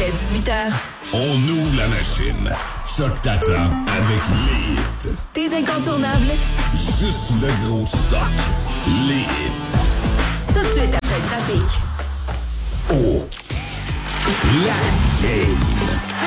Jusqu'à 18h. On ouvre la machine. Choc t'attend avec les hits. Tes incontournables. Juste le gros stock. Les hits. Tout de suite après le trafic. Oh. La game.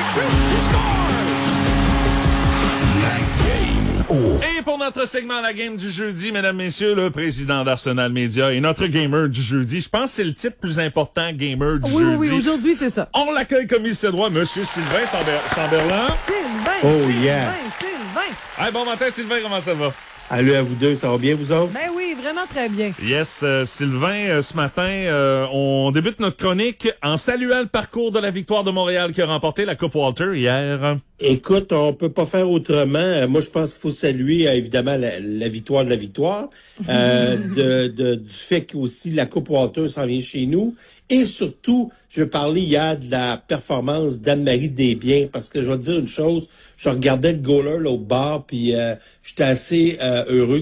La game. Oh. Et pour notre segment La Game du jeudi, mesdames, messieurs, le président d'Arsenal Media et notre gamer du jeudi. Je pense que c'est le titre plus important, gamer du jeudi. Oui, aujourd'hui, c'est ça. On l'accueille comme il se doit, Monsieur Sylvain Chamberlain. Sylvain. Hey, bon matin, Sylvain, comment ça va? Allô à vous deux, ça va bien vous autres? Ben oui, vraiment très bien. Yes, Sylvain, ce matin, on débute notre chronique en saluant le parcours de la victoire de Montréal qui a remporté la Coupe Walter hier. Écoute, on peut pas faire autrement. Moi, je pense qu'il faut saluer évidemment la victoire de la victoire, du fait qu'aussi la Coupe Walter s'en vient chez nous. Et surtout, je parlais hier de la performance d'Anne-Marie Desbiens, parce que je vais te dire une chose, je regardais le goaler là, au bar, puis j'étais assez heureux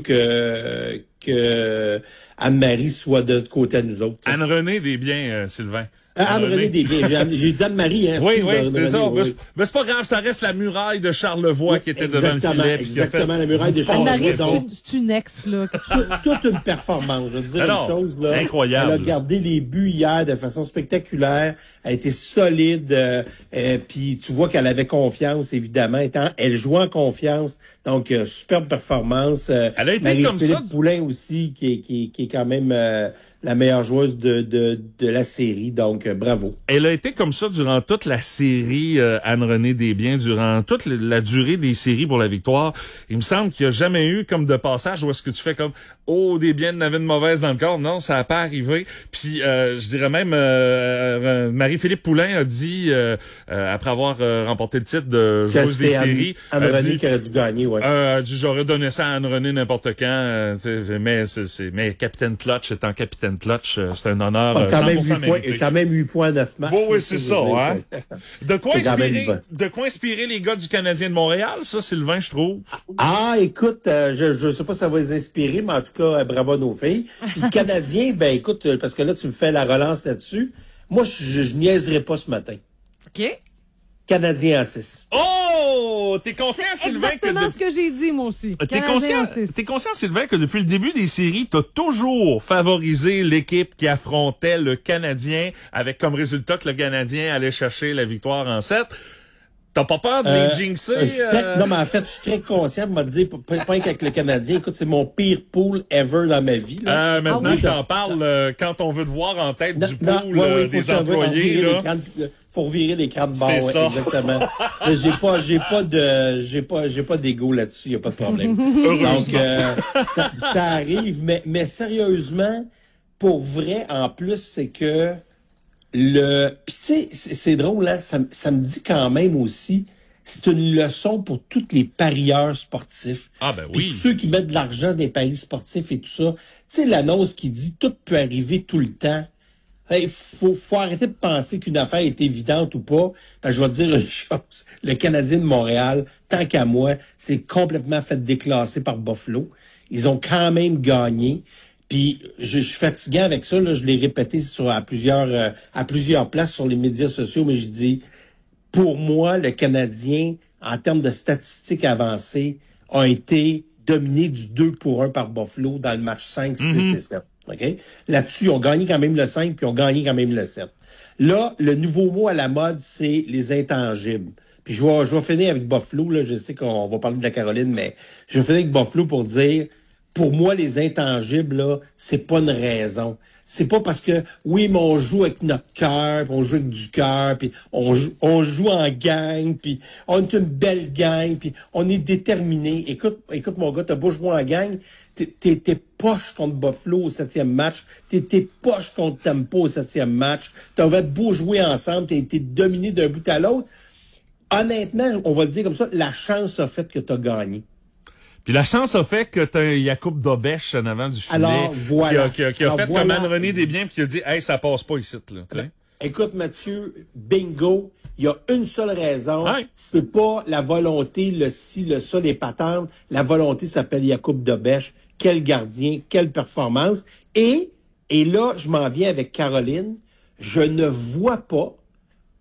que Anne-Marie soit de l'autre côté à nous autres. Anne-Renée Desbiens, Sylvain. Anne-Renée Desbiens. J'ai dit Anne-Marie, hein. Oui, c'est ça. Oui. Mais c'est pas grave, ça reste la muraille de Charlevoix qui était devant le filet. Exactement, la muraille de Charlevoix. Anne-Marie, c'est une ex, là. Toute une performance. Je veux dire une chose, là. Incroyable. Elle a gardé les buts hier de façon spectaculaire. Elle a été solide. Puis tu vois qu'elle avait confiance, évidemment. Elle jouait en confiance. Donc, superbe performance. Elle a été comme ça. Marie-Philippe Poulin aussi, qui est quand même la meilleure joueuse de la série. Donc, bravo. Elle a été comme ça durant toute la série, Anne-Renée Desbiens, durant toute la durée des séries pour la victoire. Il me semble qu'il n'y a jamais eu comme de passage où est-ce que tu fais comme « Oh, Desbiens n'avait une mauvaise dans le corps ». Non, ça n'a pas arrivé. Puis, je dirais même, Marie-Philippe Poulin a dit, après avoir remporté le titre de joueuse des séries... Anne-Renée qui aurait dû gagner, ouais. Elle dit « J'aurais donné ça à Anne-Renée n'importe quand. » Mais capitaine Clutch étant capitaine Clutch, c'est un honneur. Quand même 8 points, 9 matchs. Oui, c'est ça, hein. De quoi inspirer les gars du Canadien de Montréal, ça, Sylvain, je trouve? Ah, écoute, je sais pas si ça va les inspirer, mais en tout cas, bravo à nos filles. Puis le Canadien, ben écoute, parce que là, tu me fais la relance là-dessus. Moi, je niaiserai pas ce matin. OK. Canadien à 6. Oh! T'es conscient, Sylvain, exactement ce que j'ai dit, moi aussi. T'es conscient, Sylvain, que depuis le début des séries, t'as toujours favorisé l'équipe qui affrontait le Canadien, avec comme résultat que le Canadien allait chercher la victoire en 7. T'as pas peur de les jinxer? Non, mais en fait, je suis très conscient de me dire, pas qu'avec le Canadien, écoute, c'est mon pire pool ever dans ma vie. Là. Maintenant que t'en parles, quand on veut te voir en tête du pool des employés, là. Faut revirer les crânes de bord, ouais, exactement. J'ai pas d'ego là-dessus, y a pas de problème. Donc, ça arrive, mais sérieusement, pour vrai, en plus, c'est que puis tu sais, c'est drôle, hein, ça me dit quand même aussi, c'est une leçon pour tous les parieurs sportifs. Ah ben puis oui. tous ceux qui mettent de l'argent dans les paris sportifs et tout ça. Tu sais, l'annonce qui dit tout peut arriver tout le temps. Il faut arrêter de penser qu'une affaire est évidente ou pas. Ben, je vais te dire une chose. Le Canadien de Montréal, tant qu'à moi, c'est complètement fait déclasser par Buffalo. Ils ont quand même gagné. Puis je suis fatigué avec ça. Là, je l'ai répété à plusieurs places sur les médias sociaux, mais je dis, pour moi, le Canadien, en termes de statistiques avancées, a été dominé du 2-1 par Buffalo dans le match 5, 6 et 7. Okay? Là-dessus, ils ont gagné quand même le 5, puis ils ont gagné quand même le 7. Là, le nouveau mot à la mode, c'est les intangibles. Puis je vais finir avec Buffalo. Là, je sais qu'on va parler de la Caroline, mais je vais finir avec Buffalo pour dire, pour moi, les intangibles, là, c'est pas une raison. C'est pas parce que, oui, mais on joue avec notre cœur, puis on joue avec du cœur, puis on joue en gang, puis on est une belle gang, puis on est déterminé. Écoute, mon gars, t'as beau jouer en gang, t'es poche contre Buffalo au 7e match, t'es poche contre Tampa au 7e match, t'avais beau jouer ensemble, t'as été dominé d'un bout à l'autre. Honnêtement, on va le dire comme ça, la chance a fait que t'as gagné. Puis la chance a fait que t'as un Yacoub Dobèche en avant du filet. Alors, voilà. Qui a fait comme Anne-Renée Desbiens puis qui a dit « Hey, ça passe pas ici, là. » Écoute, Mathieu, bingo. Il y a une seule raison. Ouais. C'est pas la volonté, le ci, le ça, les patentes. La volonté s'appelle Yacoub Dobèche. Quel gardien, quelle performance. Et là, je m'en viens avec Caroline. Je ne vois pas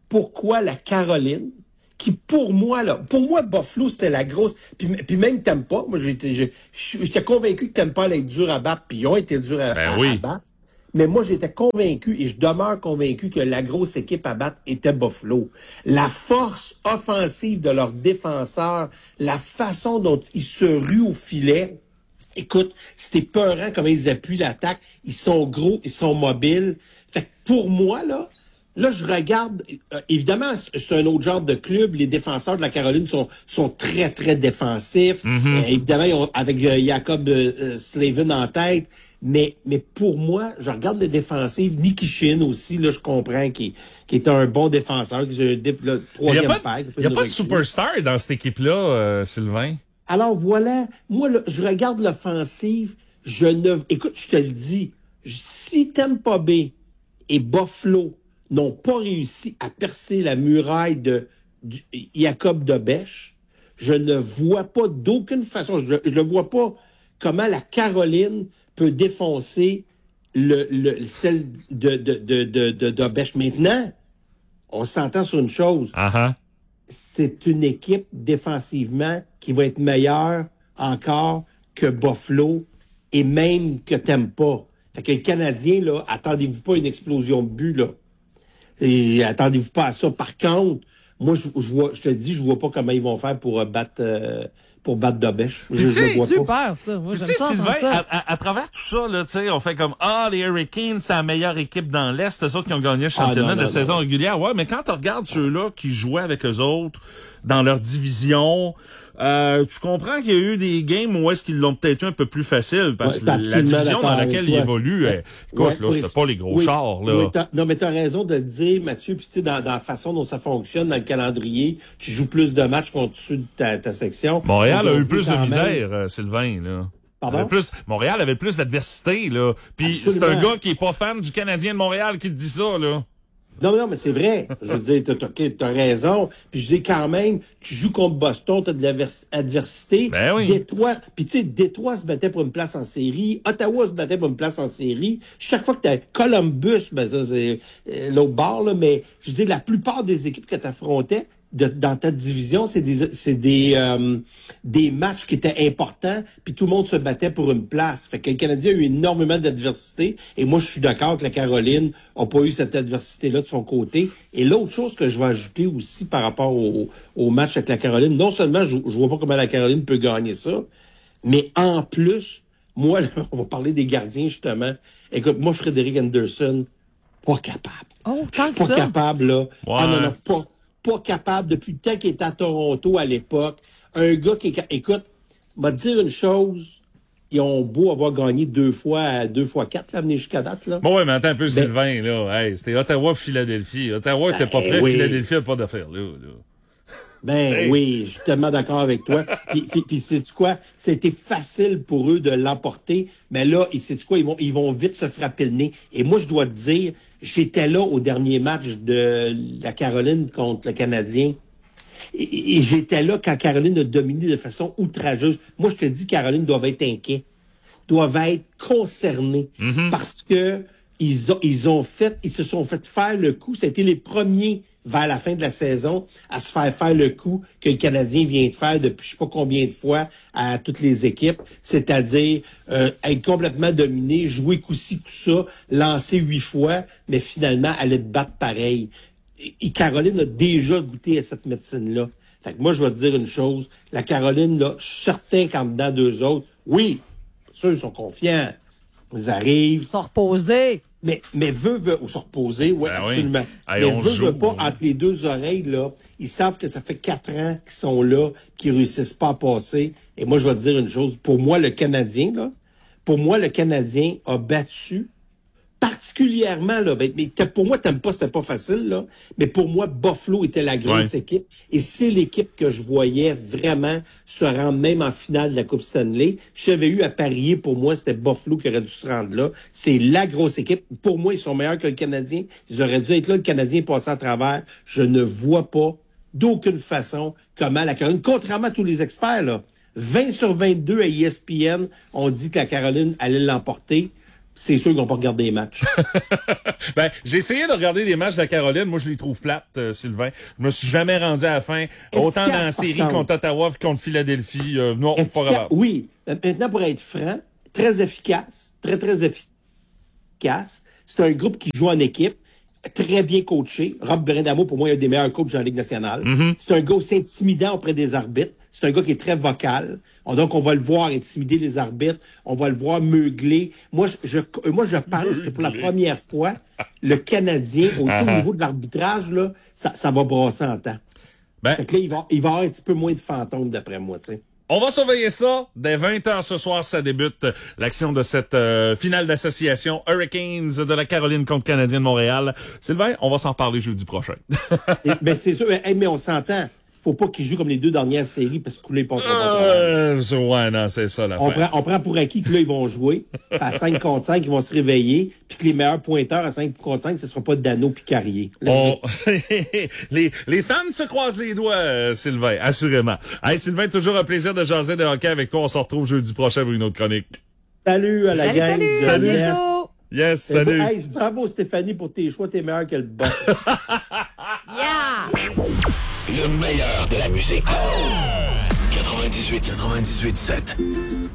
pourquoi la Caroline, qui pour moi, Buffalo, c'était la grosse... Puis même Tampa, moi, j'étais convaincu que Tampa allait être dur à battre, puis ils ont été durs à battre. Mais moi, j'étais convaincu, et je demeure convaincu que la grosse équipe à battre était Buffalo. La force offensive de leurs défenseurs, la façon dont ils se ruent au filet, écoute, c'était peurant comment ils appuient l'attaque. Ils sont gros, ils sont mobiles. Fait que pour moi, là, je regarde, évidemment, c'est un autre genre de club. Les défenseurs de la Caroline sont très, très défensifs. Évidemment, avec Jacob Slavin en tête. Mais pour moi, je regarde les défensives. Nicky Chinn aussi, là, je comprends, qui est un bon défenseur, qui est le troisième pack. Il n'y a pas de superstar dans cette équipe-là, Sylvain. Alors voilà, moi, là, je regarde l'offensive, écoute, je te le dis, si Tampa Bay et Buffalo n'ont pas réussi à percer la muraille de Jacob Dobech, je ne vois pas d'aucune façon, je ne vois pas comment la Caroline peut défoncer celle de Dobech. Maintenant, on s'entend sur une chose. C'est une équipe défensivement qui va être meilleure encore que Buffalo et même que Tampa. Fait que les Canadiens, là, attendez-vous pas à une explosion de but, là. Et attendez-vous pas à ça. Par contre, moi, je te dis, je vois pas comment ils vont faire pour battre Dobech. Je le vois super, pas. ça. Moi, j'aime ça, Sylvain, ça. à travers tout ça, là, tu sais, on fait comme, les Hurricanes, c'est la meilleure équipe dans l'Est. C'est eux autres qui ont gagné le championnat de saison régulière. Ouais, mais quand tu regardes ceux-là qui jouaient avec eux autres dans leur division, tu comprends qu'il y a eu des games où est-ce qu'ils l'ont peut-être eu un peu plus facile parce que la division dans laquelle ils évoluent, écoute, là, c'était pas les gros chars, là. Non, mais t'as raison de le dire, Mathieu, puis tu sais, dans la façon dont ça fonctionne dans le calendrier, tu joues plus de matchs contre dessus de ta section. Montréal a eu plus de misère, Sylvain, là. Pardon? Montréal avait plus d'adversité, là. Puis c'est un gars qui est pas fan du Canadien de Montréal qui te dit ça, là. Non, mais c'est vrai. Je veux dire, t'as raison. Puis je dis quand même, tu joues contre Boston, t'as de l'adversité. Ben oui. Détroit, puis tu sais, Détroit se battait pour une place en série. Ottawa se battait pour une place en série. Chaque fois que t'as Columbus, ben ça, c'est l'autre bord, là. Mais je dis, la plupart des équipes que t'affrontais dans ta division, c'est des matchs qui étaient importants, puis tout le monde se battait pour une place. Fait que le Canadien a eu énormément d'adversité, et moi, je suis d'accord que la Caroline n'a pas eu cette adversité-là de son côté. Et l'autre chose que je vais ajouter aussi par rapport au match avec la Caroline, non seulement je vois pas comment la Caroline peut gagner ça, mais en plus, moi, là, on va parler des gardiens, justement. Écoute, moi, Frédéric Anderson, pas capable. Oh, tant que pas ça. capable, là. Ouais. Ah non, pas capable depuis le temps qu'il était à Toronto à l'époque. Un gars qui écoute, va te dire une chose, ils ont beau avoir gagné 2 fois 4, là, venir jusqu'à date, là. Bon, ouais, mais attends un peu, Sylvain, là. Hey, c'était Ottawa-Philadelphie. Ottawa était pas prêt, oui. Philadelphie n'a pas d'affaires, là. Oui, je suis tellement d'accord avec toi. Puis sais-tu quoi? C'était facile pour eux de l'emporter, mais là, sais-tu quoi? Ils vont vite se frapper le nez. Et moi, je dois te dire, j'étais là au dernier match de la Caroline contre le Canadien. Et j'étais là quand Caroline a dominé de façon outrageuse. Moi, je te dis, Caroline doivent être inquiets. Doivent être concernés. Parce que ils se sont fait faire le coup. C'était les premiers vers la fin de la saison à se faire le coup que le Canadien vient de faire depuis je sais pas combien de fois à toutes les équipes, c'est-à-dire être complètement dominé, jouer coup-ci, coup-ça, lancer 8 fois, mais finalement aller te battre pareil. Et Caroline a déjà goûté à cette médecine-là. Fait que moi, je vais te dire une chose, la Caroline, là, certains candidats d'eux autres, oui, ceux ils sont confiants, ils arrivent. Ils sont reposés. Mais veut se reposer, oui, absolument. Oui. Mais veut pas, entre les deux oreilles, là, ils savent que ça fait 4 ans qu'ils sont là, qu'ils réussissent pas à passer. Et moi, je vais te dire une chose. Pour moi, le Canadien a battu particulièrement, là, mais pour moi, c'était pas facile, là, mais pour moi, Buffalo était la grosse équipe, et c'est l'équipe que je voyais vraiment se rendre même en finale de la Coupe Stanley. J'avais eu à parier, pour moi, c'était Buffalo qui aurait dû se rendre là. C'est la grosse équipe. Pour moi, ils sont meilleurs que le Canadien. Ils auraient dû être là, le Canadien passé à travers. Je ne vois pas d'aucune façon comment la Caroline, contrairement à tous les experts, là, 20 sur 22 à ESPN ont dit que la Caroline allait l'emporter. c'est sûr qu'ils vont pas regarder les matchs. Ben, j'ai essayé de regarder les matchs de la Caroline. Moi, je les trouve plates, Sylvain. Je me suis jamais rendu à la fin. Autant dans la série contre Ottawa que contre Philadelphie. Non, pas grave. Oui. Maintenant, pour être franc, très efficace. Très, très efficace. C'est un groupe qui joue en équipe. Très bien coaché. Rob Brindamo, pour moi, est un des meilleurs coachs de la Ligue nationale. C'est un gars aussi intimidant auprès des arbitres. C'est un gars qui est très vocal. Donc, on va le voir intimider les arbitres. On va le voir meugler. Moi, je pense que pour la première fois, le Canadien, au niveau de l'arbitrage, là, ça va brasser en temps. Fait que là, il va y avoir un petit peu moins de fantômes, d'après moi, tu sais. On va surveiller ça. Dès 20h ce soir, ça débute l'action de cette finale d'association Hurricanes de la Caroline contre Canadien de Montréal. Sylvain, on va s'en parler jeudi prochain. Ben c'est sûr, mais on s'entend. Faut pas qu'ils jouent comme les deux dernières séries parce que là, ils passeront pas. Ouais, non, c'est ça l'affaire. On prend pour acquis que là, ils vont jouer. À 5 contre 5, ils vont se réveiller. Puis que les meilleurs pointeurs à 5 contre 5, ce sera pas Dano puis Carrier. Les fans se croisent les doigts, Sylvain, assurément. Hey, Sylvain, toujours un plaisir de jaser de hockey avec toi. On se retrouve jeudi prochain pour une autre chronique. Salut à la gang. Salut, à bientôt. Yes, salut. Hey, bravo Stéphanie pour tes choix. T'es meilleur que le boss. Yeah! Le meilleur de la musique. 98.7.